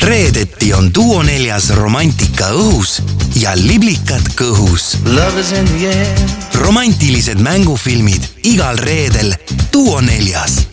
reedeti on Duo 4 romantika õhus ja liblikad kõhus. Romantilised mängufilmid igal reedel Duo 4.